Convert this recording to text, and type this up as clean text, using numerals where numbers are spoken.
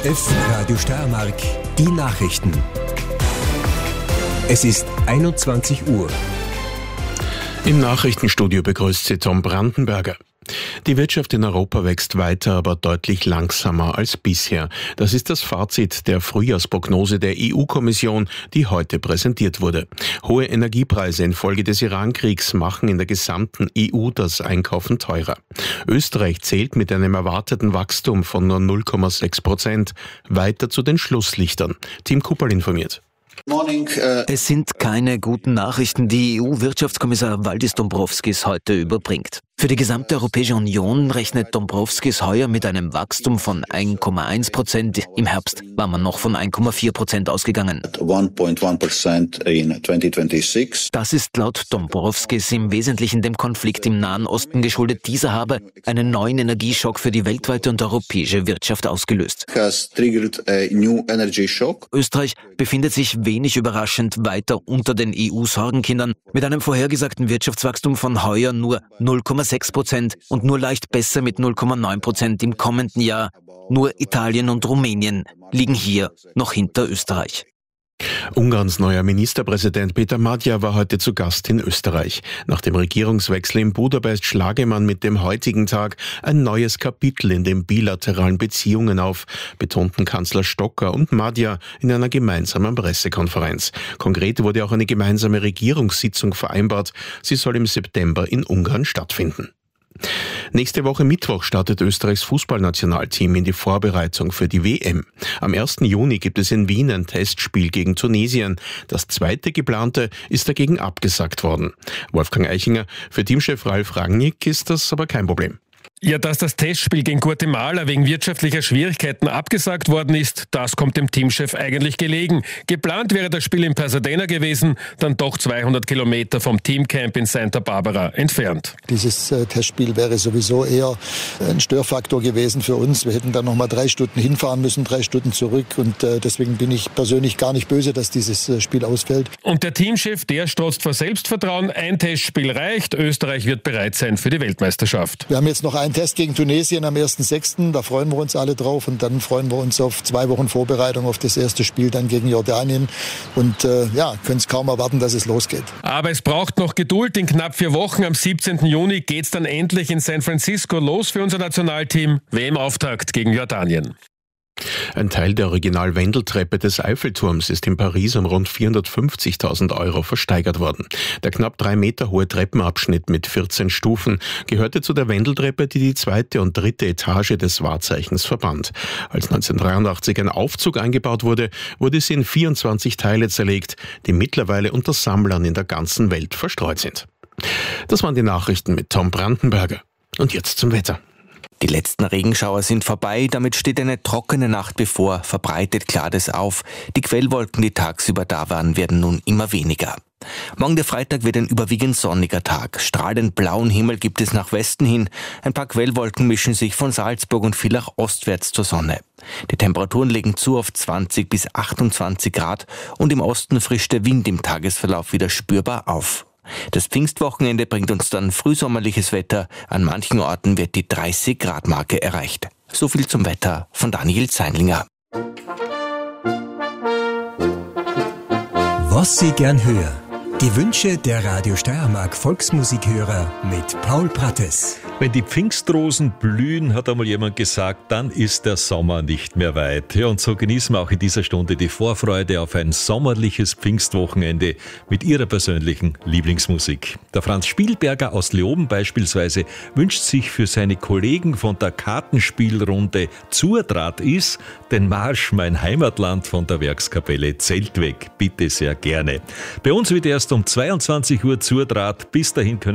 F Radio Steiermark, die Nachrichten. Es ist 21 Uhr. Im Nachrichtenstudio begrüßt Sie Tom Brandenberger. Die Wirtschaft in Europa wächst weiter, aber deutlich langsamer als bisher. Das ist das Fazit der Frühjahrsprognose der EU-Kommission, die heute präsentiert wurde. Hohe Energiepreise infolge des Iran-Kriegs machen in der gesamten EU das Einkaufen teurer. Österreich zählt mit einem erwarteten Wachstum von nur 0,6% weiter zu den Schlusslichtern. Tim Kupperl informiert. Es sind keine guten Nachrichten, die EU-Wirtschaftskommissar Valdis Dombrovskis heute überbringt. Für die gesamte Europäische Union rechnet Dombrovskis heuer mit einem Wachstum von 1,1%. Im Herbst war man noch von 1,4% ausgegangen. 1.1% in 2026. Das ist laut Dombrovskis im Wesentlichen dem Konflikt im Nahen Osten geschuldet. Dieser habe einen neuen Energieschock für die weltweite und europäische Wirtschaft ausgelöst. Österreich befindet sich wenig überraschend weiter unter den EU-Sorgenkindern mit einem vorhergesagten Wirtschaftswachstum von heuer nur 0,6% und nur leicht besser mit 0,9% im kommenden Jahr. Nur Italien und Rumänien liegen hier noch hinter Österreich. Ungarns neuer Ministerpräsident Peter Magyar war heute zu Gast in Österreich. Nach dem Regierungswechsel in Budapest schlage man mit dem heutigen Tag ein neues Kapitel in den bilateralen Beziehungen auf, betonten Kanzler Stocker und Magyar in einer gemeinsamen Pressekonferenz. Konkret wurde auch eine gemeinsame Regierungssitzung vereinbart. Sie soll im September in Ungarn stattfinden. Nächste Woche Mittwoch startet Österreichs Fußballnationalteam in die Vorbereitung für die WM. Am 1. Juni gibt es in Wien ein Testspiel gegen Tunesien. Das zweite geplante ist dagegen abgesagt worden. Wolfgang Eichinger, für Teamchef Ralf Rangnick ist das aber kein Problem. Ja, dass das Testspiel gegen Guatemala wegen wirtschaftlicher Schwierigkeiten abgesagt worden ist, das kommt dem Teamchef eigentlich gelegen. Geplant wäre das Spiel in Pasadena gewesen, dann doch 200 Kilometer vom Teamcamp in Santa Barbara entfernt. Dieses Testspiel wäre sowieso eher ein Störfaktor gewesen für uns. Wir hätten dann nochmal 3 Stunden hinfahren müssen, 3 Stunden zurück und deswegen bin ich persönlich gar nicht böse, dass dieses Spiel ausfällt. Und der Teamchef, der strotzt vor Selbstvertrauen. Ein Testspiel reicht. Österreich wird bereit sein für die Weltmeisterschaft. Wir haben jetzt noch ein Test gegen Tunesien am 1.6., da freuen wir uns alle drauf und dann freuen wir uns auf 2 Wochen Vorbereitung auf das erste Spiel dann gegen Jordanien und können es kaum erwarten, dass es losgeht. Aber es braucht noch Geduld. In knapp 4 Wochen, am 17. Juni, geht's dann endlich in San Francisco los für unser Nationalteam. WM-Auftakt gegen Jordanien. Ein Teil der Original-Wendeltreppe des Eiffelturms ist in Paris um rund 450.000 € versteigert worden. Der knapp 3 Meter hohe Treppenabschnitt mit 14 Stufen gehörte zu der Wendeltreppe, die die 2. und 3. Etage des Wahrzeichens verband. Als 1983 ein Aufzug eingebaut wurde, wurde sie in 24 Teile zerlegt, die mittlerweile unter Sammlern in der ganzen Welt verstreut sind. Das waren die Nachrichten mit Tom Brandenberger. Und jetzt zum Wetter. Die letzten Regenschauer sind vorbei, damit steht eine trockene Nacht bevor, verbreitet klart es auf. Die Quellwolken, die tagsüber da waren, werden nun immer weniger. Morgen der Freitag wird ein überwiegend sonniger Tag. Strahlend blauen Himmel gibt es nach Westen hin. Ein paar Quellwolken mischen sich von Salzburg und Villach ostwärts zur Sonne. Die Temperaturen legen zu auf 20 bis 28 Grad und im Osten frischt der Wind im Tagesverlauf wieder spürbar auf. Das Pfingstwochenende bringt uns dann frühsommerliches Wetter. An manchen Orten wird die 30-Grad-Marke erreicht. So viel zum Wetter von Daniel Zeinlinger. Was Sie gern hören. Die Wünsche der Radio Steiermark Volksmusikhörer mit Paul Prattes. Wenn die Pfingstrosen blühen, hat einmal jemand gesagt, dann ist der Sommer nicht mehr weit. Ja, und so genießen wir auch in dieser Stunde die Vorfreude auf ein sommerliches Pfingstwochenende mit Ihrer persönlichen Lieblingsmusik. Der Franz Spielberger aus Leoben beispielsweise wünscht sich für seine Kollegen von der Kartenspielrunde Zurdraht ist den Marsch Mein Heimatland von der Werkskapelle Zeltweg. Bitte sehr gerne. Bei uns wird erst um 22 Uhr Zurdraht. Bis dahin können